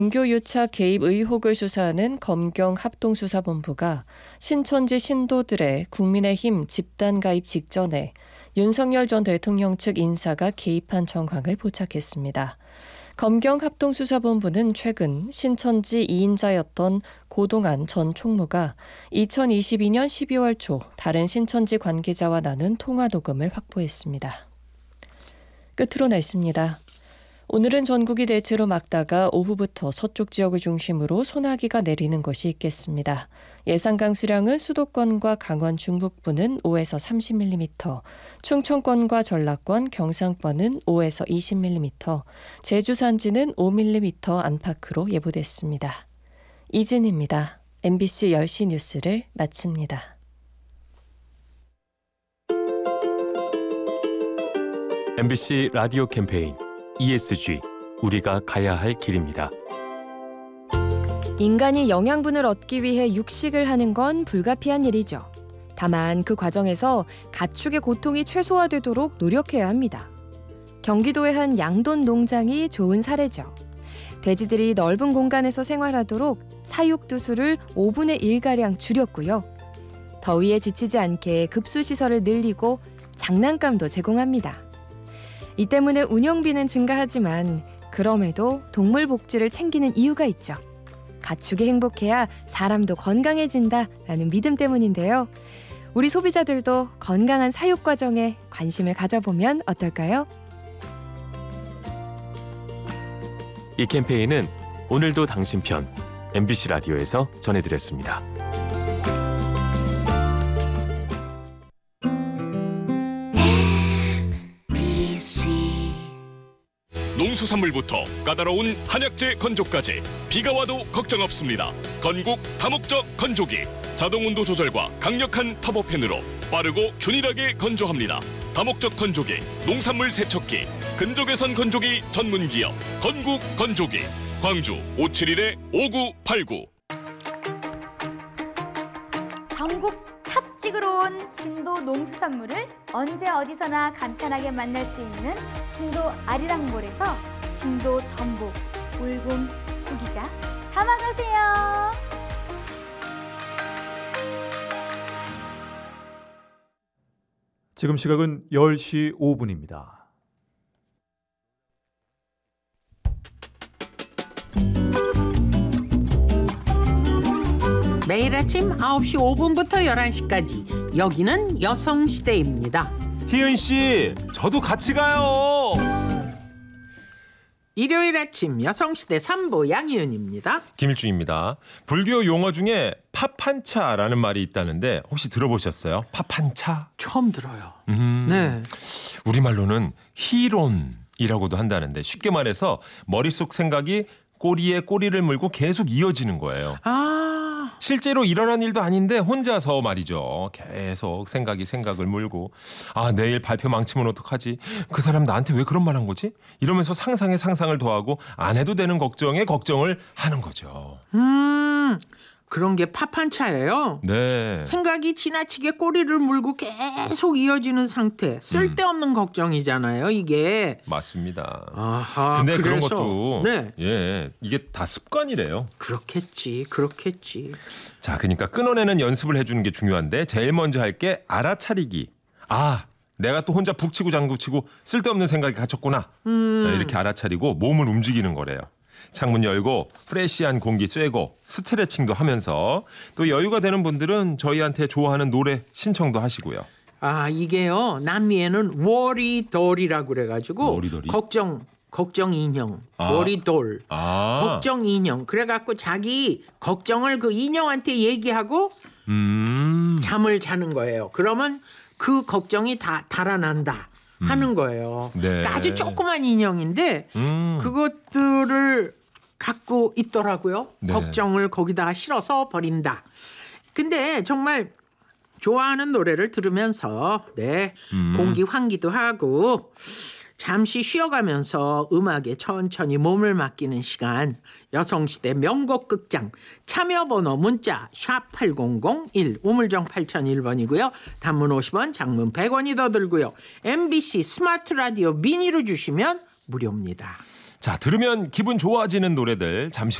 종교유착 개입 의혹을 수사하는 검경합동수사본부가 신천지 신도들의 국민의힘 집단 가입 직전에 윤석열 전 대통령 측 인사가 개입한 정황을 포착했습니다. 검경합동수사본부는 최근 신천지 2인자였던 고동안 전 총무가 2022년 12월 초 다른 신천지 관계자와 나눈 통화 녹음을 확보했습니다. 끝으로 날씨입니다. 오늘은 전국이 대체로 맑다가 오후부터 서쪽 지역을 중심으로 소나기가 내리는 곳이 있겠습니다. 예상 강수량은 수도권과 강원 중북부는 5에서 30mm, 충청권과 전라권, 경상권은 5에서 20mm, 제주 산지는 5mm 안팎으로 예보됐습니다. 이진입니다. MBC 10시 뉴스를 마칩니다. MBC 라디오 캠페인 ESG, 우리가 가야 할 길입니다. 인간이 영양분을 얻기 위해 육식을 하는 건 불가피한 일이죠. 다만 그 과정에서 가축의 고통이 최소화되도록 노력해야 합니다. 경기도의 한 양돈 농장이 좋은 사례죠. 돼지들이 넓은 공간에서 생활하도록 사육두수를 5분의 1가량 줄였고요. 더위에 지치지 않게 급수시설을 늘리고 장난감도 제공합니다. 이 때문에 운영비는 증가하지만 그럼에도 동물 복지를 챙기는 이유가 있죠. 가축이 행복해야 사람도 건강해진다라는 믿음 때문인데요. 우리 소비자들도 건강한 사육 과정에 관심을 가져보면 어떨까요? 이 캠페인은 오늘도 당신 편 MBC 라디오에서 전해드렸습니다. 농수산물부터 까다로운 한약재 건조까지 비가 와도 걱정 없습니다. 건국 다목적 건조기, 자동온도 조절과 강력한 터보팬으로 빠르고 균일하게 건조합니다. 다목적 건조기, 농산물 세척기, 근조개선 건조기 전문기업 건국 건조기, 광주 571-5989. 전국 탑 찍으러 온 진도 농수산물을 언제 어디서나 간편하게 만날 수 있는 진도 아리랑몰에서 진도 전복, 울금, 구기자 담아가세요. 지금 시각은 10시 5분입니다. 매일 아침 9시 5분부터 11시까지 여기는 여성시대입니다. 희은씨, 저도 같이 가요. 일요일 아침 여성시대 3부 양희은입니다. 김일중입니다. 불교 용어 중에 파판차라는 말이 있다는데 혹시 들어보셨어요? 파판차? 처음 들어요. 네. 우리말로는 희론이라고도 한다는데 쉽게 말해서 머릿속 생각이 꼬리에 꼬리를 물고 계속 이어지는 거예요. 실제로 일어난 일도 아닌데 혼자서 말이죠. 계속 생각을 물고 내일 발표 망치면 어떡하지? 그 사람 나한테 왜 그런 말 한 거지? 이러면서 상상에 상상을 더하고 안 해도 되는 걱정에 걱정을 하는 거죠. 그런 게 파판차예요. 네. 생각이 지나치게 꼬리를 물고 계속 이어지는 상태. 쓸데없는 걱정이잖아요, 이게. 맞습니다. 아하, 근데 그래서, 그런 것도 네. 이게 다 습관이래요. 그렇겠지. 자, 그러니까 끊어내는 연습을 해주는 게 중요한데 제일 먼저 할 게 알아차리기. 내가 또 혼자 북치고 장구치고 쓸데없는 생각이 갇혔구나. 이렇게 알아차리고 몸을 움직이는 거래요. 창문 열고 프레시한 공기 쐬고 스트레칭도 하면서 또 여유가 되는 분들은 저희한테 좋아하는 노래 신청도 하시고요. 이게요. 남미에는 워리돌이라고 그래가지고 워리돌이? 걱정 인형, 워리돌, 걱정 인형. 그래갖고 자기 걱정을 그 인형한테 얘기하고 잠을 자는 거예요. 그러면 그 걱정이 다 달아난다 하는 거예요. 네. 그러니까 아주 조그만 인형인데 그것들을 갖고 있더라고요. 네. 걱정을 거기다가 실어서 버린다. 근데 정말 좋아하는 노래를 들으면서 공기 환기도 하고 잠시 쉬어가면서 음악에 천천히 몸을 맡기는 시간, 여성시대 명곡 극장, 참여번호 문자 샵 8001, 우물정 8001번이고요. 단문 50원, 장문 100원이 더 들고요. MBC 스마트 라디오 미니로 주시면 무료입니다. 자, 들으면 기분 좋아지는 노래들 잠시